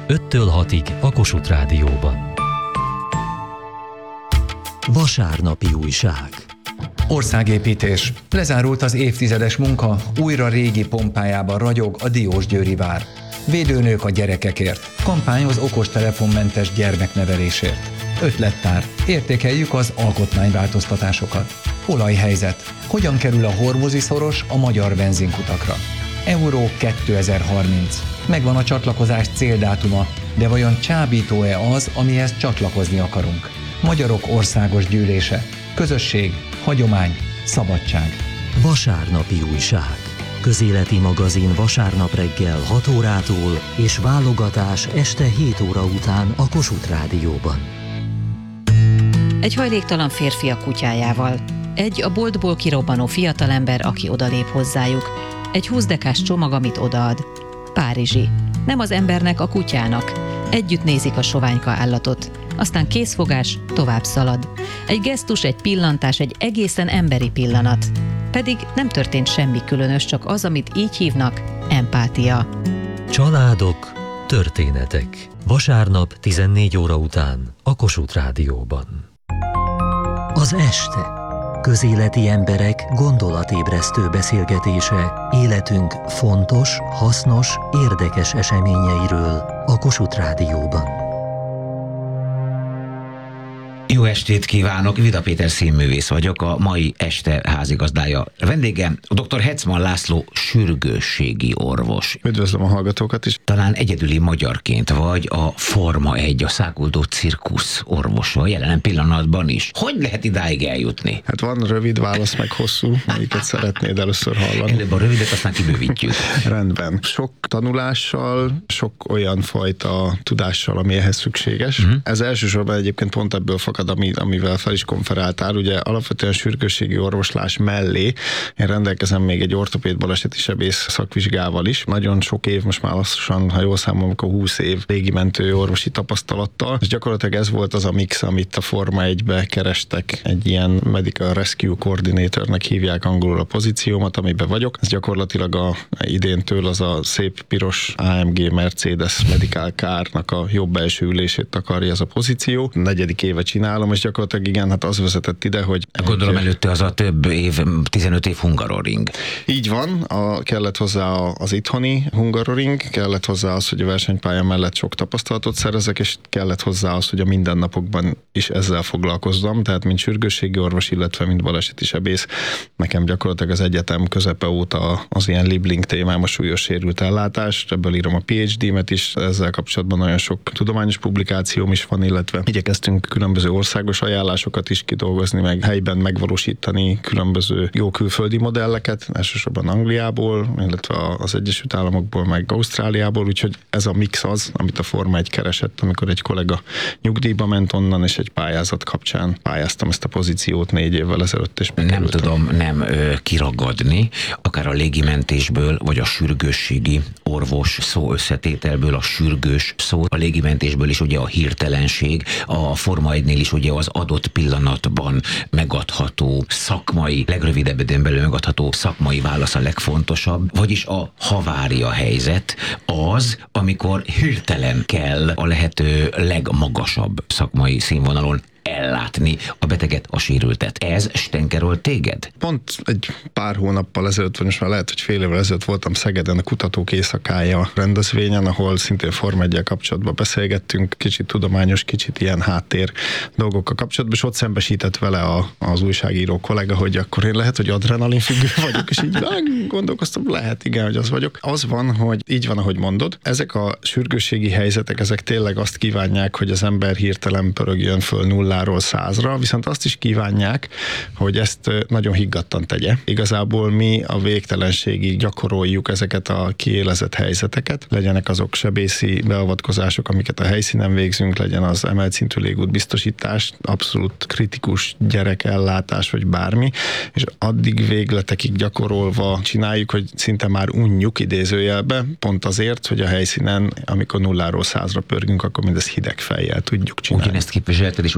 5-től 6-ig a Kossuth Rádióban. Vasárnapi újság. Országépítés. Lezárult az évtizedes munka, újra régi pompájában ragyog a Diósgyőri vár. Védőnők a gyerekekért. Kampány az okostelefonmentes gyermeknevelésért. Ötlettár. Értékeljük az alkotmányváltoztatásokat. Olajhelyzet. Hogyan kerül a Hormuzdi-szoros a magyar benzinkutakra? Euró 2030. Megvan a csatlakozás céldátuma, de vajon csábító-e az, amihez csatlakozni akarunk? Magyarok Országos Gyűlése. Közösség, hagyomány, szabadság. Vasárnapi újság. Közéleti magazin vasárnap reggel 6 órától és válogatás este 7 óra után a Kossuth Rádióban. Egy hajléktalan férfi a kutyájával. Egy a boltból kirobbanó fiatalember, aki odalép hozzájuk. Egy 20 dekás csomag, amit odaad. Párizsi. Nem az embernek, a kutyának. Együtt nézik a soványka állatot. Aztán készfogás, tovább szalad. Egy gesztus, egy pillantás, egy egészen emberi pillanat. Pedig nem történt semmi különös, csak az, amit így hívnak, empátia. Családok, történetek. Vasárnap 14 óra után a Kossuth Rádióban. Az este. Közéleti emberek gondolatébresztő beszélgetése életünk fontos, hasznos, érdekes eseményeiről a Kossuth Rádióban. Jó estét kívánok, Vida Péter színművész vagyok, a mai este házigazdája. Vendégem dr. Hetzmann László sürgősségi orvos. Üdvözlöm a hallgatókat is. Talán egyedüli magyarként vagy a Forma 1, a száguldó cirkusz orvosa, jelen pillanatban is. Hogy lehet idáig eljutni? Hát van rövid válasz, meg hosszú, melyiket szeretnéd először hallani? Előbb a rövidet, aztán kibővítjük. Rendben. Sok tanulással, sok olyan fajta tudással, ami ehhez szükséges. Ez elsősorban egyébként pont ebből fakad, amivel fel is konferáltál. Ugye alapvetően sürgősségi orvoslás mellé én rendelkezem még egy ortopéd baleseti sebész szakvizsgával is. Nagyon sok év, most már lassan, ha jól számolom, akkor 20 év légimentő orvosi tapasztalattal. És gyakorlatilag ez volt az a mix, amit a Forma 1-be kerestek. Egy ilyen Medical Rescue Coordinatornek hívják angolul a pozíciómat, amiben vagyok. Ez gyakorlatilag idéntől az a szép piros AMG Mercedes Medical Car-nak a jobb belső ülését takarja ez a pozíció. 4. éve csinálom, és gyakorlatilag igen, hát az vezetett ide, hogy... Gondolom előtte az a több év, 15 év Hungaroring. Így van, kellett hozzá az itthoni Hungaroring, kellett hozzá az, hogy a versenypálya mellett sok tapasztalatot szerezek, és kellett hozzá az, hogy a mindennapokban is ezzel foglalkozzam, tehát mint sürgősségi orvos, illetve mint baleseti sebész, nekem gyakorlatilag az egyetem közepe óta az ilyen libling témám a súlyos sérült ellátás, ebből írom a PhD-met is, ezzel kapcsolatban nagyon sok tudományos publikációm is van, illetve igyekeztünk különböző országos ajánlásokat is kidolgozni, meg helyben megvalósítani különböző jó külföldi modelleket, elsősorban Angliából, illetve az Egyesült Államokból, meg Ausztráliából, úgyhogy ez a mix az, amit a Forma 1 keresett, amikor egy kollega nyugdíjba ment onnan, és egy pályázat kapcsán pályáztam ezt a pozíciót 4 évvel ezelőtt, és nem tudom kiragadni, akár a légimentésből, vagy a sürgősségi orvos szó összetételből a sürgős szó, a légimentésből is ugye a hirtelenség, a Forma 1-nél is ugye az adott pillanatban megadható szakmai, legrövidebb időn belül megadható szakmai válasz a legfontosabb, vagyis a havária helyzet az, amikor hirtelen kell a lehető legmagasabb szakmai színvonalon ellátni a beteget, a sérültet. Ez stenkerol téged? Pont egy pár hónappal ezelőtt, vagy most már lehet, hogy fél évvel ezelőtt voltam Szegeden a Kutatók Éjszakája rendezvényen, ahol szintén Forma 1-jel kapcsolatban beszélgettünk, kicsit tudományos, kicsit ilyen háttér dolgokkal kapcsolatban, és ott szembesített vele az újságíró kollega, hogy akkor én lehet, hogy adrenalinfüggő vagyok, és így gondolkoztam, lehet, igen, hogy az vagyok. Az van, hogy így van, ahogy mondod, ezek a sürgősségi helyzetek, ezek tényleg azt kívánják, hogy az ember hirtelen pörögjön föl 0-ról 100-ra, viszont azt is kívánják, hogy ezt nagyon higgadtan tegye. Igazából mi a végtelenségig gyakoroljuk ezeket a kiélezett helyzeteket, legyenek azok sebészi beavatkozások, amiket a helyszínen végzünk, legyen az emelt szintű légút biztosítás, abszolút kritikus gyerekellátás, vagy bármi, és addig végletekig gyakorolva csináljuk, hogy szinte már unjuk idézőjelbe, pont azért, hogy a helyszínen, amikor 0-ról 100-ra pörgünk, akkor mindezt hideg fejjel tudjuk csinálni. Ugyanezt képviselted, és ugyanezt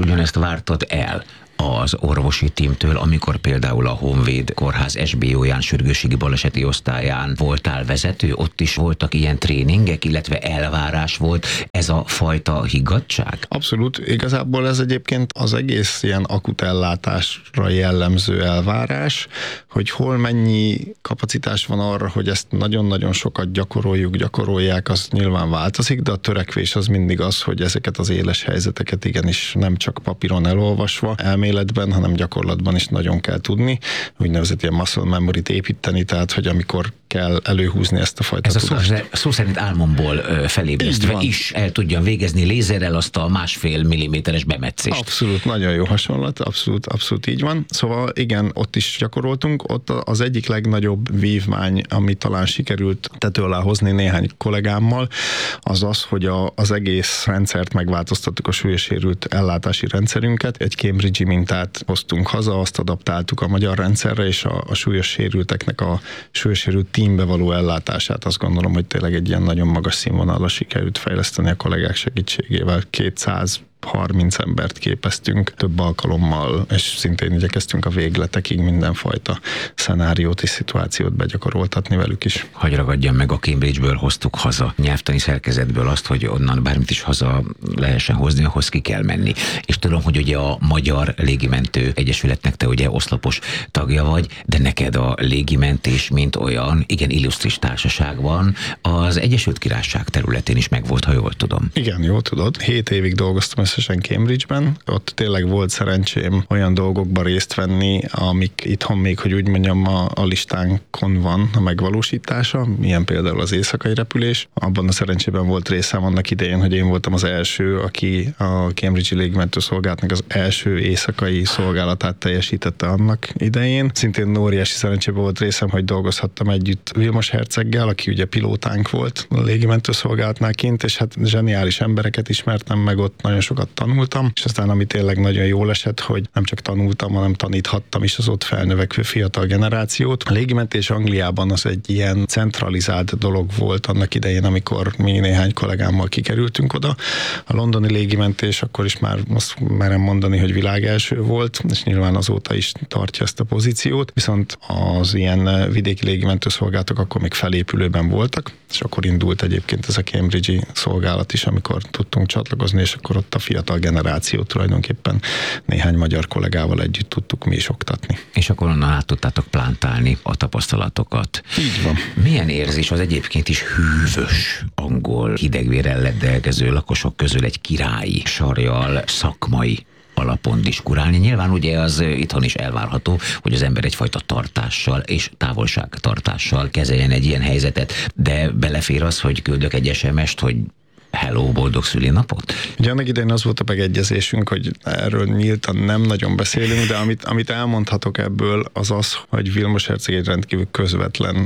vártad el az orvosi tímtől, amikor például a Honvéd Kórház SBO-ján, sürgősségi baleseti osztályán voltál vezető, ott is voltak ilyen tréningek, illetve elvárás volt ez a fajta higgadtság? Abszolút. Igazából ez egyébként az egész ilyen akut ellátásra jellemző elvárás, hogy hol mennyi kapacitás van arra, hogy ezt nagyon-nagyon sokat gyakorolják, az nyilván változik, de a törekvés az mindig az, hogy ezeket az éles helyzeteket igenis nem csak papíron elolvasva, elméletben, hanem gyakorlatban is nagyon kell tudni, úgynevezett ilyen muscle memory-t építeni, tehát hogy amikor kell előhúzni ezt a fajta tudást. Ez a szó szerint álmomból felébresztve is el tudjam végezni lézerrel azt a 1,5 milliméteres bemetszést. Abszolút, nagyon jó hasonlat, abszolút így van. Szóval igen, ott is gyakoroltunk, ott az egyik legnagyobb vívmány, ami talán sikerült tető alá hozni néhány kollégámmal, az az, hogy az egész rendszert megváltoztattuk, a súlyos sérült ellátási rendszerünket, egy Cambridge-i mintát hoztunk haza, azt adaptáltuk a magyar rendszerre, és a súlyos sérülteknek a súlyos sérült teambe való ellátását azt gondolom, hogy tényleg egy ilyen nagyon magas színvonalra sikerült fejleszteni a kollégák segítségével. 230 embert képeztünk több alkalommal, és szintén igyekeztünk a végletekig mindenfajta szenáriót és szituációt begyakoroltatni velük is. Hagy ragadjam meg, a Cambridge-ből hoztuk haza, nyelvtani szerkezetből azt, hogy onnan bármit is haza lehessen hozni, ahhoz ki kell menni. És tudom, hogy ugye a Magyar Légimentő Egyesületnek te ugye oszlopos tagja vagy, de neked a légimentés, mint olyan, igen illusztris társaság van, az Egyesült Királyság területén is megvolt, ha jól tudom. Igen, jól tudod. 7 évig dolgoztam összesen Cambridge-ben. Ott tényleg volt szerencsém olyan dolgokba részt venni, amik itthon még, hogy úgy mondjam, a listánkon van a megvalósítása, ilyen például az éjszakai repülés. Abban a szerencsében volt részem annak idején, hogy én voltam az első, aki a Cambridge-i Légimentőszolgálatnak az első éjszakai szolgálatát teljesítette annak idején. Szintén óriási szerencsében volt részem, hogy dolgozhattam együtt Vilmos herceggel, aki ugye pilótánk volt a Légimentőszolgálatnál kint, és hát zseniális embereket ismertem meg ott, nagyon sokat tanultam, és aztán ami tényleg nagyon jól esett, hogy nem csak tanultam, hanem taníthattam is az ott felnövekvő fiatal generációt. A légimentés Angliában az egy ilyen centralizált dolog volt annak idején, amikor mi néhány kollégámmal kikerültünk oda. A londoni légimentés akkor is már azt merem mondani, hogy világelső volt, és nyilván azóta is tartja ezt a pozíciót, viszont az ilyen vidéki légimentőszolgálatok akkor még felépülőben voltak, és akkor indult egyébként ez a Cambridge-i szolgálat is, amikor tudtunk csatlakozni, és akkor ott a fiatal generációt tulajdonképpen néhány magyar kollégával együtt tudtuk mi is oktatni. És akkor onnan át tudtátok plántálni a tapasztalatokat. Így van. Milyen érzés az egyébként is hűvös, angol, hidegvérrel rendelkező lakosok közül egy királyi sarjal, szakmai alapon diskurálni? Nyilván ugye az itthon is elvárható, hogy az ember egyfajta tartással és távolságtartással kezeljen egy ilyen helyzetet, de belefér az, hogy küldök egy SMS-t, hogy hello, boldog szülinapot? Ugye annak idején az volt a megegyezésünk, hogy erről nyíltan nem nagyon beszélünk, de amit elmondhatok ebből az az, hogy Vilmos herceg egy rendkívül közvetlen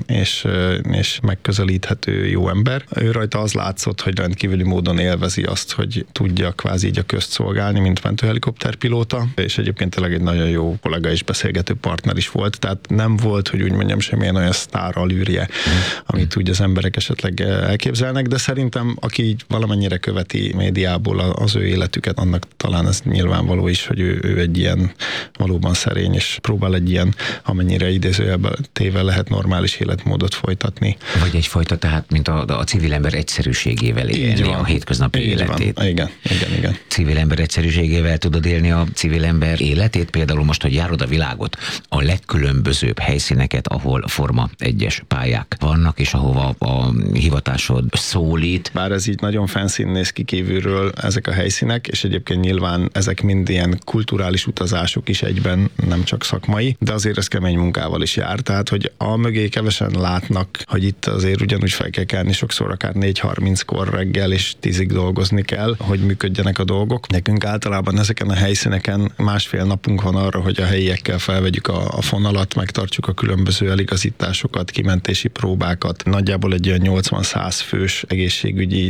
és megközelíthető jó ember. Ő rajta az látszott, hogy rendkívüli módon élvezi azt, hogy tudja kvázi így a közt szolgálni, mint mentőhelikopterpilóta, és egyébként tényleg egy nagyon jó kollega és beszélgető partner is volt, tehát nem volt, hogy úgy mondjam, semmilyen olyan sztár allűrje, amit úgy az emberek esetleg elképzelnek, de szerintem aki így valamennyire követi médiából az ő életüket, annak talán ez nyilvánvaló is, hogy ő egy ilyen valóban szerény, és próbál egy ilyen, amennyire idézőjelben téve lehet normális életmódot folytatni. Vagy egyfajta, tehát mint a civil ember egyszerűségével élni a hétköznapi életét. Igen. Civil ember egyszerűségével tudod élni a civil ember életét? Például most, hogy járod a világot, a legkülönbözőbb helyszíneket, ahol Forma 1-es pályák vannak, és ahova a hivatásod szólít. Bár ez így nagyon fancy néz ki kívülről ezek a helyszínek, és egyébként nyilván ezek mind ilyen kulturális utazások is egyben, nem csak szakmai, de azért ez kemény munkával is jár, tehát hogy a mögé kevesen látnak, hogy itt azért ugyanúgy fel kell kelni sokszor akár 4:30-kor reggel, és 10-ig dolgozni kell, hogy működjenek a dolgok. Nekünk általában ezeken a helyszíneken 1,5 napunk van arra, hogy a helyiekkel felvegyük a fonalat, megtartsuk a különböző eligazításokat, kimentési próbákat. Nagyjából egy olyan 80-100 fős egészségügyi csoport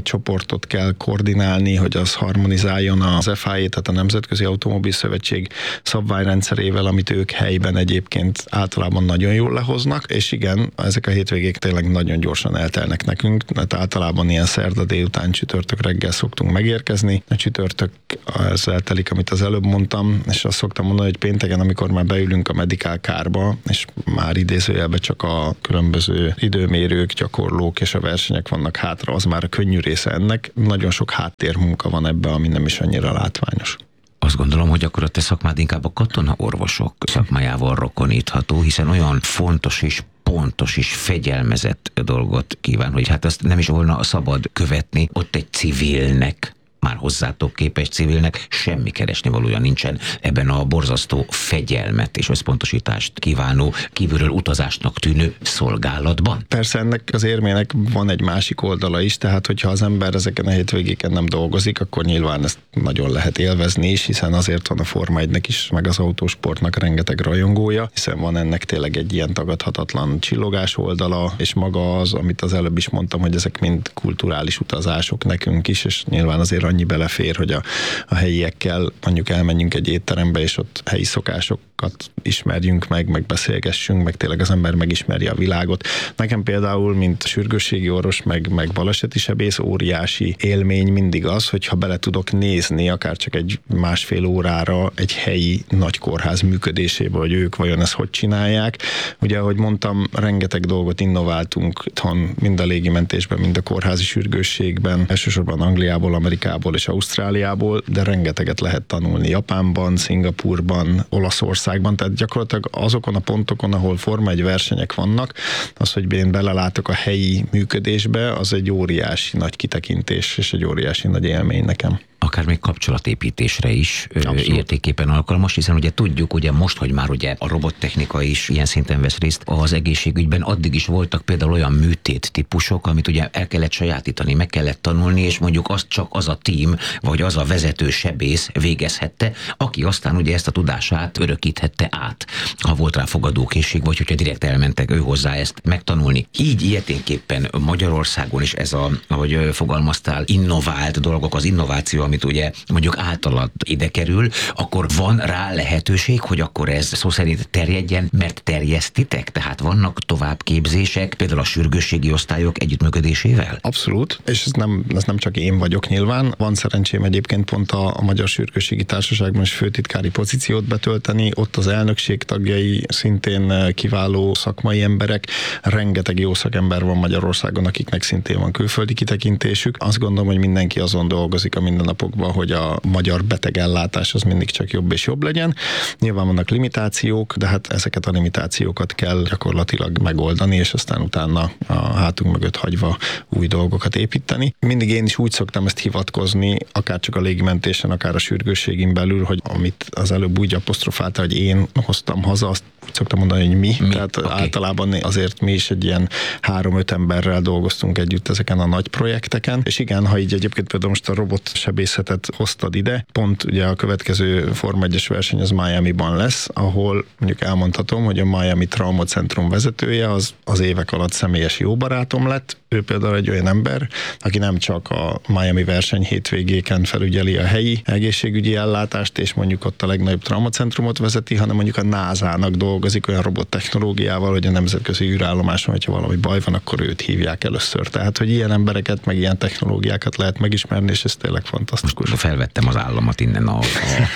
sportot kell koordinálni, hogy az harmonizáljon az FIA, tehát a Nemzetközi Automobil Szövetség szabványrendszerével, amit ők helyben egyébként általában nagyon jól lehoznak, és igen, ezek a hétvégék tényleg nagyon gyorsan eltelnek nekünk, mert általában ilyen szerda délután, csütörtök reggel szoktunk megérkezni. A csütörtök az eltelik, amit az előbb mondtam, és azt szoktam mondani, hogy pénteken, amikor már beülünk a medical carba, és már idézőjelben csak a különböző időmérők, gyakorlók és a versenyek vannak hátra, az már a könnyű része ennek. Nagyon sok háttérmunka van ebben, ami nem is annyira látványos. Azt gondolom, hogy akkor a te szakmád inkább a katonaorvosok szakmájával rokonítható, hiszen olyan fontos és pontos és fegyelmezett dolgot kíván, hogy hát azt nem is volna szabad követni, ott egy civilnek, már hozzátok képes civilnek semmi keresnivalója nincsen ebben a borzasztó fegyelmet és összpontosítást kívánó, kívülről utazásnak tűnő szolgálatban. Persze ennek az érmének van egy másik oldala is, tehát hogyha az ember ezeken a hétvégéken nem dolgozik, akkor nyilván ezt nagyon lehet élvezni is, hiszen azért van a Forma 1-nek is, meg az autósportnak rengeteg rajongója, hiszen van ennek tényleg egy ilyen tagadhatatlan csillogás oldala, és maga az, amit az előbb is mondtam, hogy ezek mind kulturális utazások nekünk is, és nyilván azért annyi belefér, hogy a helyiekkel mondjuk elmenjünk egy étterembe, és ott helyi szokásokat ismerjünk meg beszélgessünk, meg tényleg az ember megismerje a világot. Nekem például, mint sürgősségi orvos, meg baleseti sebész, óriási élmény mindig az, hogyha bele tudok nézni, akár csak egy másfél órára egy helyi nagy kórház működésébe, hogy ők vajon ezt hogy csinálják. Ugye, ahogy mondtam, rengeteg dolgot innováltunk itthon, mind a légimentésben, mind a kórházi sürgősségben, elsősorban Angliából, Amerikából és Ausztráliából, de rengeteget lehet tanulni Japánban, Szingapúrban, Olaszországban, tehát gyakorlatilag azokon a pontokon, ahol Forma 1 versenyek vannak, az, hogy én belelátok a helyi működésbe, az egy óriási nagy kitekintés és egy óriási nagy élmény nekem. Akár még kapcsolatépítésre is értéképpen alkalmas, hiszen ugye tudjuk, ugye most, hogy már ugye a robottechnika is ilyen szinten vesz részt az egészségügyben, addig is voltak például olyan műtét típusok, amit ugye el kellett sajátítani, meg kellett tanulni, és mondjuk azt csak az a tím, vagy az a vezető sebész végezhette, aki aztán ugye ezt a tudását örökíthette át, ha volt rá fogadókészség, vagy hogyha direkt elmentek ő hozzá ezt megtanulni. Így ilyeténképpen Magyarországon is ez a, ahogy fogalmaztál, innovált dolgok, az innováció, amit ugye mondjuk általad ide kerül, akkor van rá lehetőség, hogy akkor ez szó szerint terjedjen, mert terjesztitek? Tehát vannak továbbképzések, például a sürgősségi osztályok együttműködésével? Abszolút, és ez nem csak én vagyok nyilván. Van szerencsém egyébként pont a Magyar Sürgősségi Társaságban is főtitkári pozíciót betölteni, ott az elnökség tagjai szintén kiváló szakmai emberek, rengeteg jó szakember van Magyarországon, akiknek szintén van külföldi kitekintésük. Azt gondolom, hogy mindenki azon dolgozik a mindennapokban, hogy a magyar betegellátás az mindig csak jobb és jobb legyen. Nyilván vannak limitációk, de hát ezeket a limitációkat kell gyakorlatilag megoldani, és aztán utána a hátunk mögött hagyva új dolgokat építeni. Mindig én is úgy szoktam ezt hivatkozni, akár csak a légimentésen, akár a sürgősségin belül, hogy amit az előbb úgy apostrofálta, hogy én hoztam haza, azt úgy szoktam mondani, hogy mi. Tehát általában azért mi is egy ilyen 3-5 emberrel dolgoztunk együtt ezeken a nagy projekteken, és igen, ha így egyébként például most a robotsebészetet hoztad ide, pont ugye a következő Forma 1-es verseny az Miamiban lesz, ahol mondjuk elmondhatom, hogy a Miami Trauma Centrum vezetője az évek alatt személyes jó barátom lett. Ő például egy olyan ember, aki nem csak a Miami verseny hétvégéken felügyeli a helyi egészségügyi ellátást, és mondjuk ott a legnagyobb traumacentrumot vezeti, hanem mondjuk a NASA-nak dolgozik olyan robottechnológiával, hogy a nemzetközi űrállomáson, hogyha valami baj van, akkor őt hívják először. Tehát, hogy ilyen embereket, meg ilyen technológiákat lehet megismerni, és ez tényleg fantasztikus. Most felvettem az államat innen a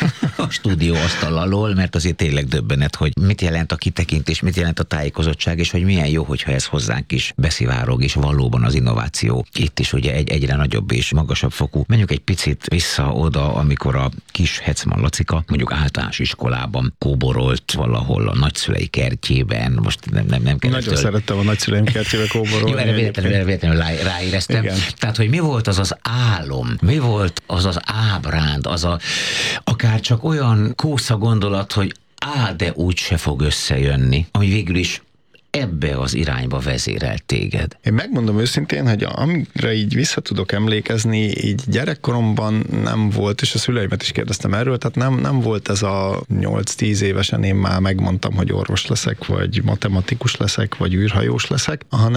stúdió asztal alól, mert azért tényleg döbbenet, hogy mit jelent a kitekintés, mit jelent a tájékozottság, és hogy milyen jó, hogyha ez hozzánk is beszivárog, és valóban az innováció itt is ugye egyre nagyobb és magasabb fokú. Menjünk egy picit vissza oda, amikor a kis Hecman Lacika mondjuk általános iskolában kóborolt valahol a nagyszülei kertjében, most nem kell. Nagyon szerettem a nagyszüleim kertjébe kóborolni. Jó, erre véletlenül ráéreztem. Igen. Tehát, hogy mi volt az az álom, mi volt az az ábránd, akár csak olyan kósza gondolat, hogy de úgy se fog összejönni, ami végül is ebbe az irányba vezérelt téged. Én megmondom őszintén, hogy amire így vissza tudok emlékezni, így gyerekkoromban nem volt, és a szüleimet is kérdeztem erről, tehát nem volt ez a 8-10 évesen én már megmondtam, hogy orvos leszek, vagy matematikus leszek, vagy űrhajós leszek, hanem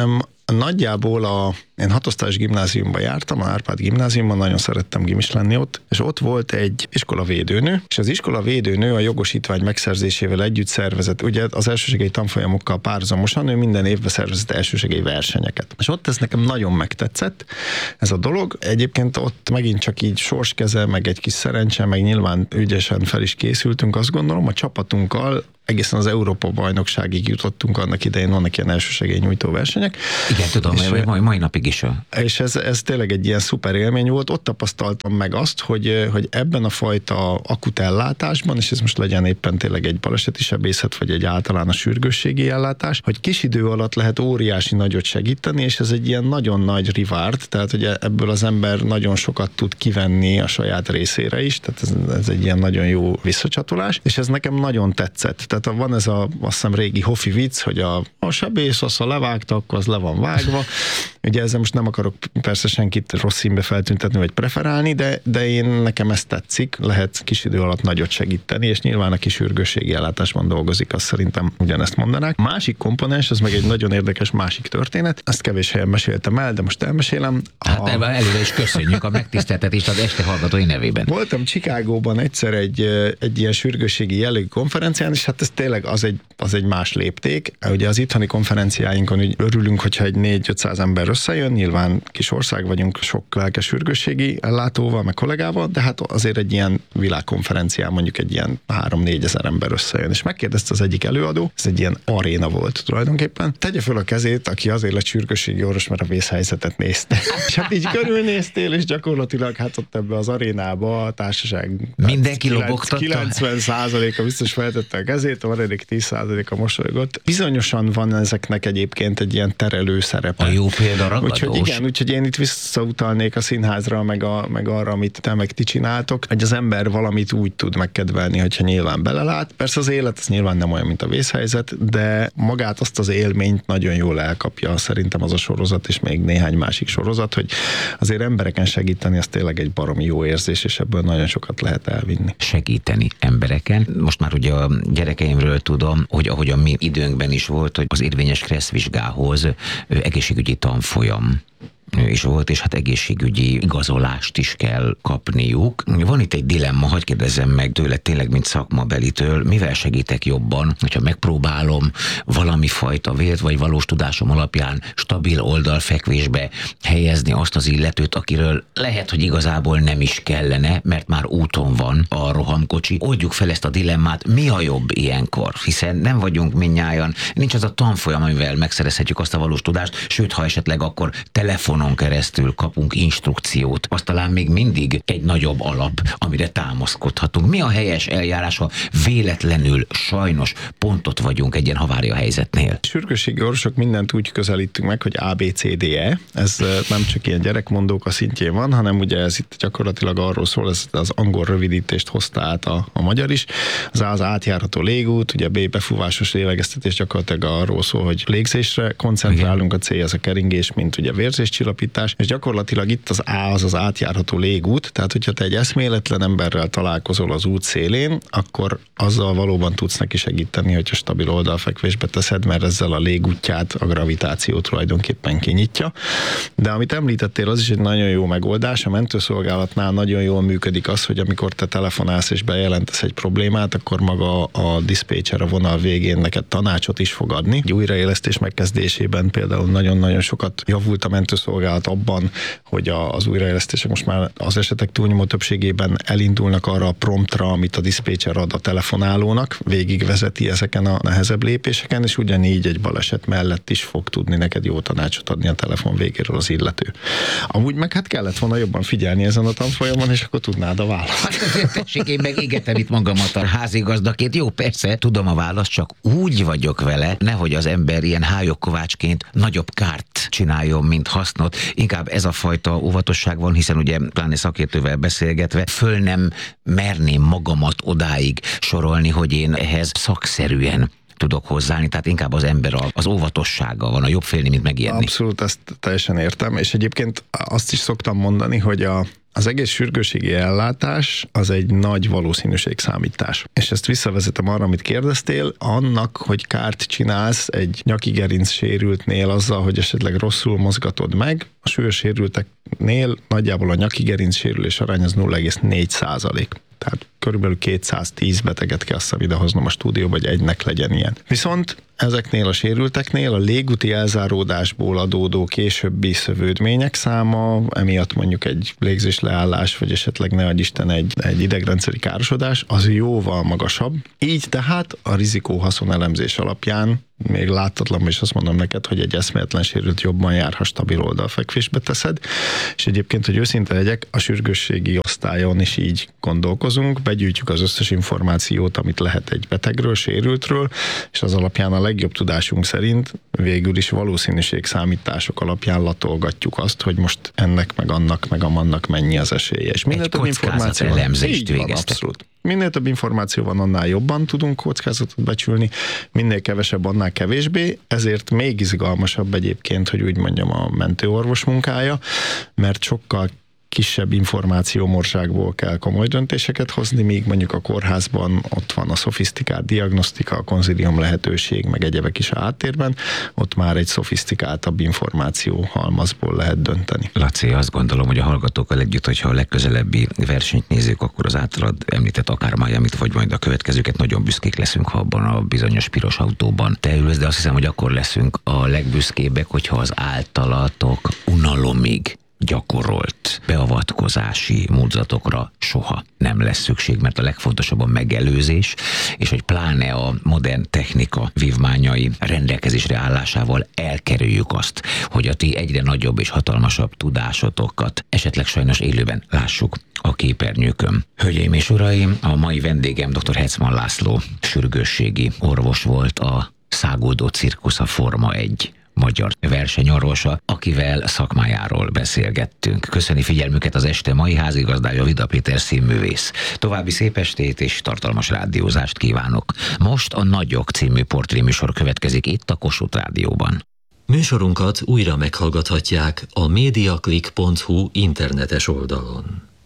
Nagyjából én 6 osztályos gimnáziumban jártam, a Árpád gimnáziumban, nagyon szerettem gimis lenni ott, és ott volt egy iskolavédőnő, és az iskolavédőnő a jogosítvány megszerzésével együtt szervezett, ugye az elsősegély tanfolyamokkal párhuzamosan, ő minden évben szervezett elsősegély versenyeket. És ott ez nekem nagyon megtetszett, ez a dolog. Egyébként ott megint csak így sorskeze, meg egy kis szerencse, meg nyilván ügyesen fel is készültünk, azt gondolom, a csapatunkkal egészen az Európa-bajnokságig jutottunk, annak idején vannak ilyen elsősegélynyújtó versenyek. Igen, tudom, mai napig is. És ez tényleg egy ilyen szuper élmény volt. Ott tapasztaltam meg azt, hogy ebben a fajta akut ellátásban, és ez most legyen éppen tényleg egy baleseti sebészet, vagy egy általános sürgősségi ellátás, hogy kis idő alatt lehet óriási nagyot segíteni, és ez egy ilyen nagyon nagy reward, tehát hogy ebből az ember nagyon sokat tud kivenni a saját részére is, tehát ez egy ilyen nagyon jó visszacsatolás, és ez nekem nagyon tetszett. Tehát van ez azt hiszem régi hofi vicc, hogy a sebész, azt ha levágta, akkor az le van vágva. Ugye ezzel most nem akarok persze senkit rossz színbe feltüntetni, vagy preferálni, de nekem ez tetszik, lehet kis idő alatt nagyot segíteni, és nyilván aki sürgősségi ellátásban dolgozik, azt szerintem ugyanezt mondanák. Másik komponens, az meg egy nagyon érdekes másik történet, ezt kevés helyen meséltem el, de most elmesélem. Hát előre is köszönjük a megtiszteltetést az este hallgatói nevében. Voltam Chicagóban egyszer egy ilyen sürgősségi jellegű konferencián, és hát ez tényleg az egy más lépték. Ugye az itthoni konferenciáinkon úgy örülünk, hogyha egy 400-500 ember összejön, nyilván kis ország vagyunk, sok lelkes sürgősségi ellátóval, meg kollégával, de hát azért egy ilyen világkonferencián mondjuk egy ilyen 3-4 ezer ember összejön. És megkérdezte az egyik előadó, ez egy ilyen aréna volt tulajdonképpen. Tegye föl a kezét, aki azért lett sürgősségi orvos, mert a vészhelyzetet nézte. És hát így körülnéztél, és gyakorlatilag hát ott ebbe az arénába a társaság mindenki lobogtatta. 90%-a biztos feltette a kezét, a maradék 10%-a mosolygott. Bizonyosan van ezeknek egyébként egy ilyen terelő szerepe. A jó példa ragadós. Úgyhogy én itt visszautalnék a színházra, meg arra, amit te meg ti csináltok, hogy az ember valamit úgy tud megkedvelni, hogyha nyilván belelát. Persze az élet az nyilván nem olyan, mint a vészhelyzet, de magát azt az élményt nagyon jól elkapja szerintem az a sorozat, és még néhány másik sorozat, hogy azért embereken segíteni, az tényleg egy baromi jó érzés, és ebből nagyon sokat lehet elvinni. Segíteni embereken. Most már ugye a gyerekeimről tudom, hogy ahogy a mi időnkben is volt, hogy az érvényes kresszvizsgához egészségügyi tanfolyam is volt, és hát egészségügyi igazolást is kell kapniuk. Van itt egy dilemma, hadd kérdezzem meg tőle tényleg, mint szakmabelitől, mivel segítek jobban, hogyha megpróbálom valami fajta vélt vagy valós tudásom alapján stabil oldalfekvésbe helyezni azt az illetőt, akiről lehet, hogy igazából nem is kellene, mert már úton van a rohamkocsi. Oldjuk fel ezt a dilemmát, mi a jobb ilyenkor? Hiszen nem vagyunk mindnyájan, nincs az a tanfolyam, amivel megszerezhetjük azt a valós tudást, sőt, ha esetleg akkor telefonon keresztül kapunk instrukciót, az talán még mindig egy nagyobb alap, amire támaszkodhatunk. Mi a helyes eljárás, ha véletlenül sajnos pontot vagyunk egy ilyen havária helyzetnél? Sürgősségi orvosok mindent úgy közelítünk meg, hogy ABCDE. Ez nem csak ilyen gyerekmondók a szintjén van, hanem ugye ez itt gyakorlatilag arról szól, ez az angol rövidítést hozta át a magyar is. Az A az átjárható légút, ugye B befúvásos lélegeztetés gyakorlatilag arról szól, hogy légzésre koncentrálunk, a C az a keringés, mint ugye vérzéscsillapítás, és gyakorlatilag itt az A az átjárható légút, tehát hogyha te egy eszméletlen emberrel találkozol az út szélén, akkor azzal valóban tudsz neki segíteni, hogyha stabil oldalfekvésbe teszed, mert ezzel a légútját, a gravitáció tulajdonképpen kinyitja. De amit említettél, az is egy nagyon jó megoldás. A mentőszolgálatnál nagyon jól működik az, hogy amikor te telefonálsz és bejelentesz egy problémát, akkor maga a diszpécser a vonal végén neked tanácsot is fog adni. Egy újraélesztés megkezdésében például nagyon-nagyon sokat javult a mentőszolgálat abban, hogy az újraélesztések most már az esetek túlnyomó többségében elindulnak arra a promptra, amit a diszpécser ad a telefonálónak, végigvezeti ezeken a nehezebb lépéseken, és ugyanígy egy baleset mellett is fog tudni neked jó tanácsot adni a telefon végéről az illető. Amúgy meg hát kellett volna jobban figyelni ezen a tanfolyamon, és akkor tudnád a választ. Hát azért tessék, én meg égetem itt magamat a házigazdaként. Jó, persze, tudom a választ, csak úgy vagyok vele, nehogy az ember ilyen hályogkovácsként nagyobb kárt csináljon, mint hasznot. Inkább ez a fajta óvatosság van, hiszen ugye pláne szakértővel beszélgetve föl nem merném magamat odáig sorolni, hogy én ehhez szakszerűen tudok hozzáállni, tehát inkább az ember az óvatossága van, a jobb félni, mint megijedni. Abszolút, ezt teljesen értem, és egyébként azt is szoktam mondani, hogy Az egész sürgősségi ellátás az egy nagy valószínűségszámítás. És ezt visszavezetem arra, amit kérdeztél, annak, hogy kárt csinálsz egy nyaki gerinc sérültnél azzal, hogy esetleg rosszul mozgatod meg, a súlyos sérülteknél nagyjából a nyaki gerinc sérülés arány az 0,4%. Tehát körülbelül 210 beteget kell idehoznom a stúdióba, hogy egynek legyen ilyen. Viszont ezeknél a sérülteknél a légúti elzáródásból adódó későbbi szövődmények száma, emiatt mondjuk egy légzésleállás, vagy esetleg ne adj Isten egy idegrendszeri károsodás, az jóval magasabb. Így tehát a rizikó-haszon elemzés alapján még láthatatlan, és azt mondom neked, hogy egy eszméletlen sérült jobban jár, ha stabil oldalfekvésbe teszed. És egyébként, hogy őszinte legyek, a sürgősségi osztályon is így gondolkozunk, begyűjtjük az összes információt, amit lehet egy betegről, sérültről, és az alapján a legjobb tudásunk szerint végül is valószínűségszámítások alapján latolgatjuk azt, hogy most ennek, meg annak, meg amannak mennyi az esélye. És minél több információ van, abszolút. Minél több információ van, annál jobban tudunk kockázatot becsülni, minél kevesebb, annál kevésbé, ezért még izgalmasabb egyébként, hogy úgy mondjam, a mentőorvos munkája, mert sokkal kisebb információmorzsákból kell komoly döntéseket hozni, míg mondjuk a kórházban ott van a szofisztikált diagnosztika, a konzilium lehetőség, meg egyebek is a háttérben, ott már egy szofisztikáltabb információ halmazból lehet dönteni. Laci, azt gondolom, hogy a hallgatókkal együtt, hogyha a legközelebbi versenyt nézzük, akkor az általad említett akár Miamit, vagy majd a következőket, nagyon büszkék leszünk, ha abban a bizonyos piros autóban te ülsz, de azt hiszem, hogy akkor leszünk a legbüszkébbek, hogyha az általatok unalomig gyakorolt beavatkozási módzatokra soha nem lesz szükség, mert a legfontosabb a megelőzés, és hogy pláne a modern technika vívmányai rendelkezésre állásával elkerüljük azt, hogy a ti egyre nagyobb és hatalmasabb tudásotokat esetleg sajnos élőben lássuk a képernyőkön. Hölgyeim és uraim, a mai vendégem dr. Hetzmann László, sürgősségi orvos volt, a Száguldó Cirkusz, a Forma 1 magyar versenyorvosa, akivel szakmájáról beszélgettünk. Köszöni figyelmüket az este mai házigazdája, Vida Péter színművész. További szép estét és tartalmas rádiózást kívánok. Most a Nagyok című portréműsor következik itt a Kossuth Rádióban. Műsorunkat újra meghallgathatják a mediaclick.hu internetes oldalon.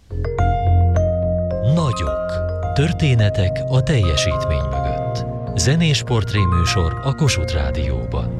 Nagyok. Történetek a teljesítmény mögött. Zenés portréműsor a Kossuth Rádióban.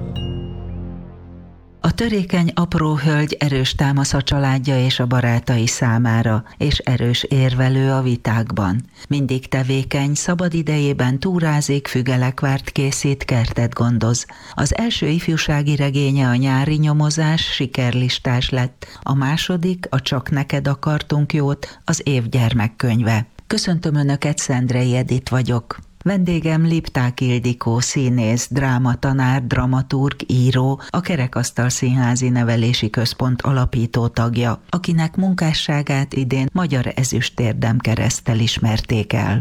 A törékeny apró hölgy erős támasz a családja és a barátai számára, és erős érvelő a vitákban. Mindig tevékeny, szabad idejében túrázik, fügelekvárt készít, kertet gondoz. Az első ifjúsági regénye, a Nyári nyomozás sikerlistás lett, a második, a Csak neked akartunk jót, az év gyermekkönyve. Köszöntöm Önöket, Szendrei Edit vagyok. Vendégem Lipták Ildikó színész, drámatanár, dramaturg, író, a Kerekasztal Színházi Nevelési Központ alapító tagja, akinek munkásságát idén Magyar Ezüstérdem kereszttel ismerték el.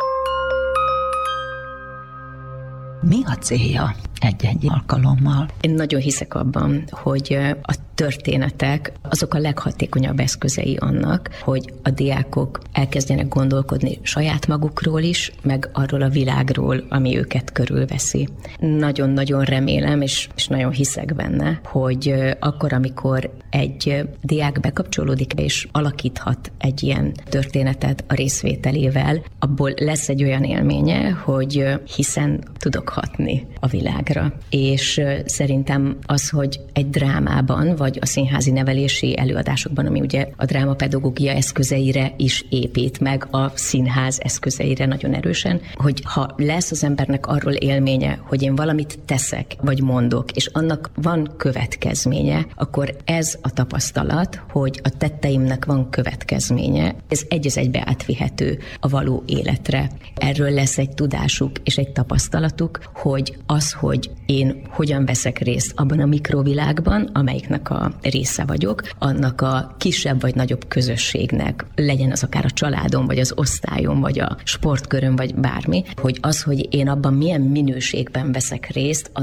Mi a célja egy-egy alkalommal? Én nagyon hiszek abban, hogy a történetek azok a leghatékonyabb eszközei annak, hogy a diákok elkezdjenek gondolkodni saját magukról is, meg arról a világról, ami őket körülveszi. Nagyon-nagyon remélem, és nagyon hiszek benne, hogy akkor, amikor egy diák bekapcsolódik és alakíthat egy ilyen történetet a részvételével, abból lesz egy olyan élménye, hogy hiszen tudok hatni a világra. És szerintem az, hogy egy drámában, vagy a színházi nevelési előadásokban, ami ugye a drámapedagógia eszközeire is épít, meg a színház eszközeire nagyon erősen, hogy ha lesz az embernek arról élménye, hogy én valamit teszek, vagy mondok, és annak van következménye, akkor ez a tapasztalat, hogy a tetteimnek van következménye, ez egy az egybe átvihető a való életre. Erről lesz egy tudásuk és egy tapasztalatuk, hogy az, hogy én hogyan veszek részt abban a mikrovilágban, amelyiknek a része vagyok, annak a kisebb vagy nagyobb közösségnek, legyen az akár a családom, vagy az osztályom, vagy a sportköröm, vagy bármi, hogy az, hogy én abban milyen minőségben veszek részt, annak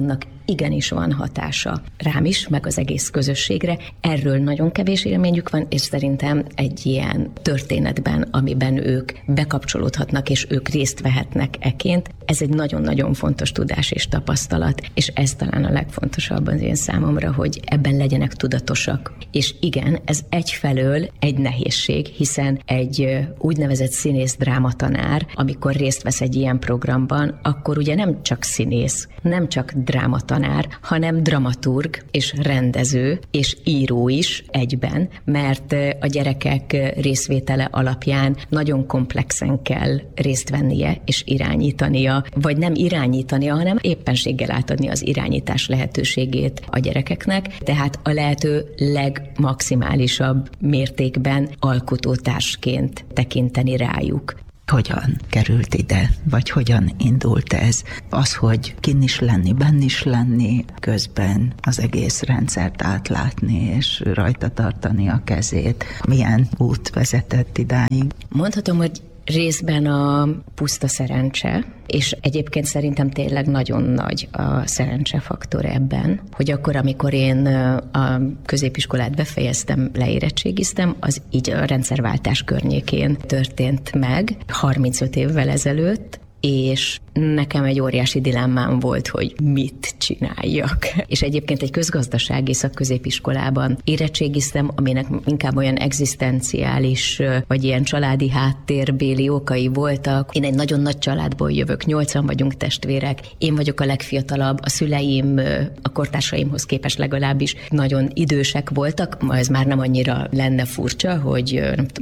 igenis van hatása rám is, meg az egész közösségre. Erről nagyon kevés élményük van, és szerintem egy ilyen történetben, amiben ők bekapcsolódhatnak, és ők részt vehetnek eként, ez egy nagyon-nagyon fontos tudás és tapasztalat, és ez talán a legfontosabb az én számomra, hogy ebben legyenek tudatosak. És igen, ez egyfelől egy nehézség, hiszen egy úgynevezett színész-drámatanár, amikor részt vesz egy ilyen programban, akkor ugye nem csak színész, nem csak drámatanár, hanem dramaturg és rendező és író is egyben, mert a gyerekek részvétele alapján nagyon komplexen kell részt vennie és irányítania, vagy nem irányítania, hanem éppenséggel átadni az irányítás lehetőségét a gyerekeknek, tehát a lehető legmaximálisabb mértékben alkotótársként tekinteni rájuk. Hogyan került ide, vagy hogyan indult ez? Az, hogy kinn is lenni, benn is lenni, közben az egész rendszert átlátni, és rajta tartani a kezét. Milyen út vezetett idáig? Mondhatom, hogy részben a puszta szerencse, és egyébként szerintem tényleg nagyon nagy a szerencsefaktor ebben, hogy akkor, amikor én a középiskolát befejeztem, leérettségiztem, az így a rendszerváltás környékén történt meg, 35 évvel ezelőtt, és nekem egy óriási dilemmám volt, hogy mit csináljak. És egyébként egy közgazdasági szakközépiskolában érettségiztem, aminek inkább olyan egzisztenciális, vagy ilyen családi háttérbéli okai voltak. Én egy nagyon nagy családból jövök, 8-an vagyunk testvérek, én vagyok a legfiatalabb, a szüleim a kortársaimhoz képest legalábbis nagyon idősek voltak, ma ez már nem annyira lenne furcsa, hogy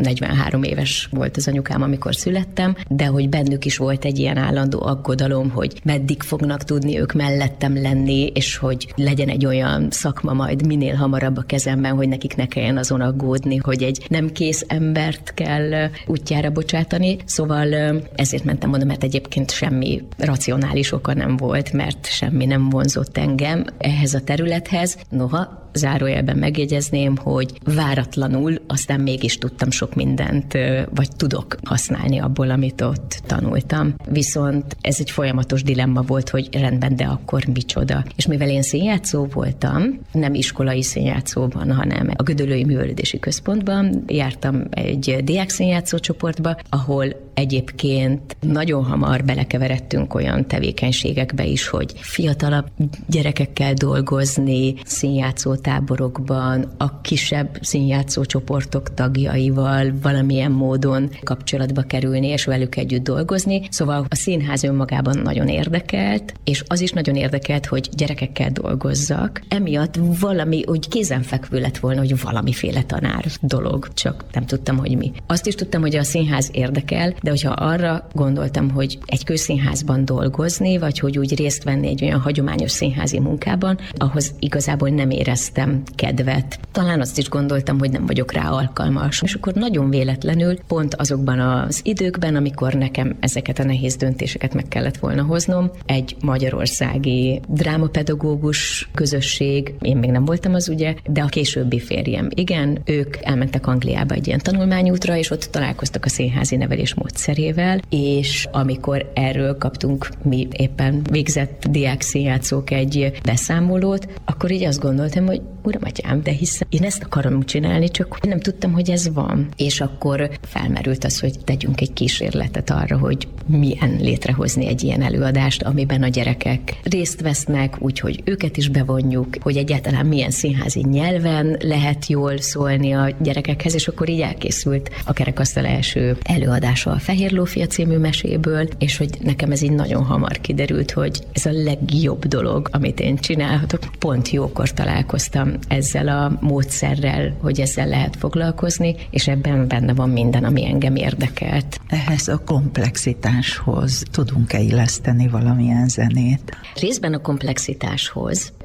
43 éves volt az anyukám, amikor születtem, de hogy bennük is volt egy ilyen állandó aggodalom, hogy meddig fognak tudni ők mellettem lenni, és hogy legyen egy olyan szakma majd minél hamarabb a kezemben, hogy nekik ne kelljen azon aggódni, hogy egy nem kész embert kell útjára bocsátani. Szóval ezért mentem oda, mert egyébként semmi racionális oka nem volt, mert semmi nem vonzott engem ehhez a területhez. Noha zárójelben megjegyezném, hogy váratlanul aztán mégis tudtam sok mindent, vagy tudok használni abból, amit ott tanultam. Viszont ez egy folyamatos dilemma volt, hogy rendben, de akkor micsoda. És mivel én színjátszó voltam, nem iskolai színjátszóban, hanem a Gödöllői Művelődési Központban jártam egy diákszínjátszó csoportba, ahol egyébként nagyon hamar belekeveredtünk olyan tevékenységekbe is, hogy fiatalabb gyerekekkel dolgozni, színjátszó táborokban, a kisebb színjátszó csoportok tagjaival valamilyen módon kapcsolatba kerülni, és velük együtt dolgozni. Szóval a színház önmagában nagyon érdekelt, és az is nagyon érdekelt, hogy gyerekekkel dolgozzak. Emiatt valami úgy kézenfekvő lett volna, hogy valamiféle tanár dolog, csak nem tudtam, hogy mi. Azt is tudtam, hogy a színház érdekel, de hogyha arra gondoltam, hogy egy közszínházban dolgozni, vagy hogy úgy részt venni egy olyan hagyományos színházi munkában, ahhoz igazából nem éreztem kedvet. Talán azt is gondoltam, hogy nem vagyok rá alkalmas. És akkor nagyon véletlenül, pont azokban az időkben, amikor nekem ezeket a nehéz döntéseket meg kellett volna hoznom, egy magyarországi drámapedagógus közösség, én még nem voltam az ugye, de a későbbi férjem, igen, ők elmentek Angliába egy ilyen tanulmányútra, és ott találkoztak a színházi nevelés módszerével, és amikor erről kaptunk mi éppen végzett diákszínjátszók egy beszámolót, akkor így azt gondoltam, hogy uram, atyám, de hiszen én ezt akarom csinálni, csak nem tudtam, hogy ez van. És akkor felmerült az, hogy tegyünk egy kísérletet arra, hogy milyen létrehozni egy ilyen előadást, amiben a gyerekek részt vesznek, úgyhogy őket is bevonjuk, hogy egyáltalán milyen színházi nyelven lehet jól szólni a gyerekekhez, és akkor így elkészült a Kerekasztal első előadása a Fehér Lófia című meséből, és hogy nekem ez így nagyon hamar kiderült, hogy ez a legjobb dolog, amit én csinálhatok. Pont jókor találkoztam ezzel a módszerrel, hogy ezzel lehet foglalkozni, és ebben benne van minden, ami engem érdekelt. Ehhez a komplexitáshoz tudunk-e illeszteni valamilyen zenét? Részben a komplexitáshoz,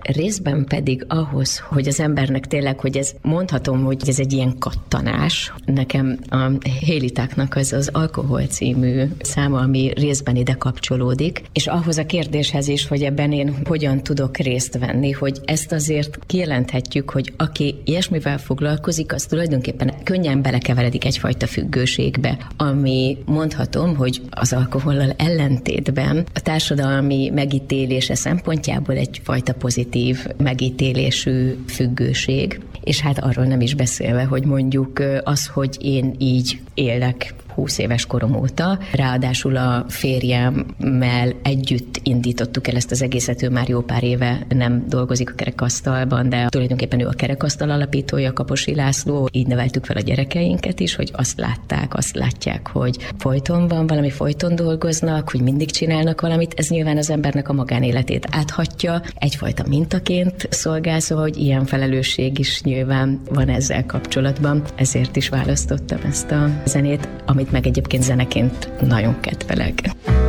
részben pedig ahhoz, hogy az embernek tényleg, hogy ez mondhatom, hogy ez egy ilyen kattanás. Nekem a Hélitáknak az Alkohol című száma, ami részben ide kapcsolódik, és ahhoz a kérdéshez is, hogy ebben én hogyan tudok részt venni, hogy ezt azért kijelenthetjük, hogy aki ilyesmivel foglalkozik, az tulajdonképpen könnyen belekeveredik egyfajta függőségbe, ami mondhatom, hogy az alkohollal ellentétben a társadalmi megítélése szempontjából egyfajta pozitív megítélésű függőség, és hát arról nem is beszélve, hogy mondjuk az, hogy én így élek 20 éves korom óta. Ráadásul a férjemmel együtt indítottuk el ezt az egészet, ő már jó pár éve nem dolgozik a kerekasztalban, de tulajdonképpen ő a kerekasztal alapítója, Kaposi László. Így neveltük fel a gyerekeinket is, hogy azt látják, hogy folyton van valami, folyton dolgoznak, hogy mindig csinálnak valamit. Ez nyilván az embernek a magánéletét áthatja, egyfajta mintaként szolgál, szóval, hogy ilyen felelősség is nyilván van ezzel kapcsolatban. Ezért is választottam ezt a zenét, amit meg egyébként zeneként nagyon kedvelek.